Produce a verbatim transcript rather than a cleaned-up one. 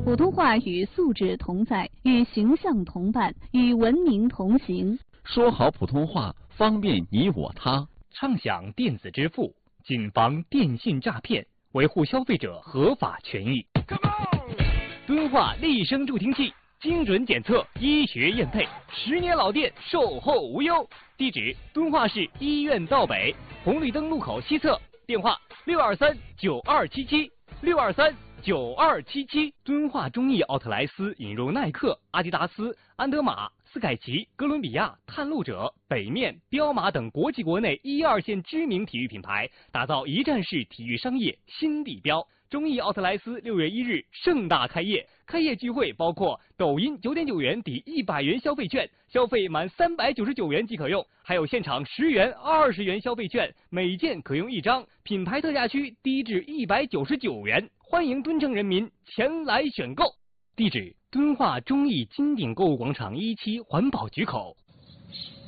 普通话与素质同在，与形象同伴，与文明同行。 说好普通话，方便你我他。 畅享电子支付，谨防电信诈骗，维护消费者合法权益。敦化立声助听器，精准检测，医学验配，十年老店，售后无忧。地址：敦化市医院道北红绿灯路口西侧，电话六二三九二七七六二三九二七七。敦化中艺奥特莱斯引入耐克、阿迪达斯、安德玛、斯凯奇、哥伦比亚、探路者、北面、彪马等国际国内一二线知名体育品牌，打造一站式体育商业新地标。中艺奥特莱斯六月一日盛大开业，开业聚会包括抖音九点九元抵一百元消费券，消费满三百九十九元即可用，还有现场十元、二十元消费券，每件可用一张，品牌特价区低至一百九十九元，欢迎敦城人民前来选购。地址：敦化中艺金鼎购物广场一期环保局口。